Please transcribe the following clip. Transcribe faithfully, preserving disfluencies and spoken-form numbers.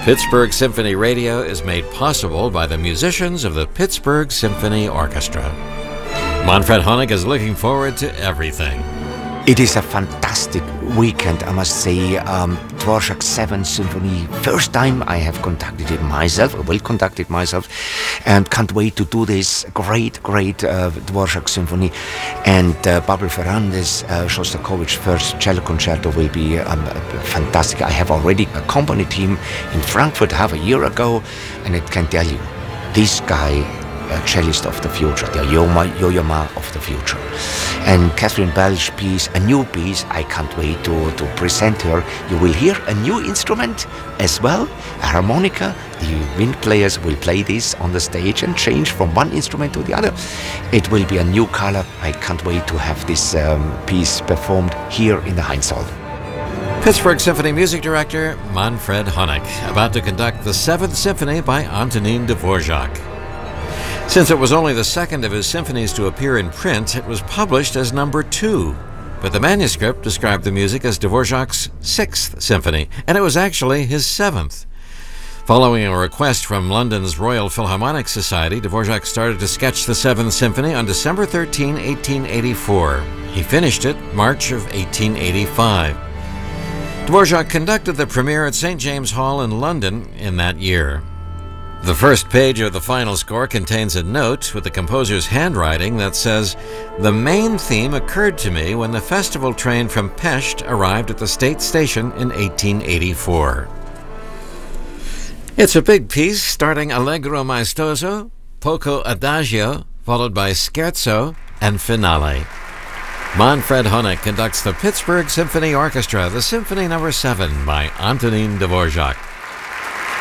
Pittsburgh Symphony Radio is made possible by the musicians of the Pittsburgh Symphony Orchestra. Manfred Honeck is looking forward to everything. It is a fantastic weekend, I must say. Um, Dvorak's Seventh Symphony, first time I have conducted it myself, or will conduct it myself, and can't wait to do this great, great uh, Dvorak Symphony. And uh, Babel Ferrandes, uh, Shostakovich first cello concerto will be um, fantastic. I have already accompanied him in Frankfurt half a year ago, and I can tell you, this guy, a cellist of the future, the Yo-Yo Ma of the future. And Catherine Bell's piece, a new piece, I can't wait to, to present her. You will hear a new instrument as well, a harmonica. The wind players will play this on the stage and change from one instrument to the other. It will be a new color. I can't wait to have this um, piece performed here in the Heinz Hall. Pittsburgh Symphony Music Director Manfred Honeck, about to conduct the Seventh Symphony by Antonin Dvorak. Since it was only the second of his symphonies to appear in print, it was published as number two. But the manuscript described the music as Dvorak's Sixth Symphony, and it was actually his seventh. Following a request from London's Royal Philharmonic Society, Dvorak started to sketch the Seventh Symphony on December thirteenth, eighteen eighty-four. He finished it March of eighteen eighty-five. Dvorak conducted the premiere at Saint James Hall in London in that year. The first page of the final score contains a note with the composer's handwriting that says, "The main theme occurred to me when the festival train from Pest arrived at the state station in eighteen eighty-four. It's a big piece starting Allegro maestoso, poco adagio, followed by scherzo and finale. Manfred Honeck conducts the Pittsburgh Symphony Orchestra, the Symphony Number seven by Antonin Dvorak.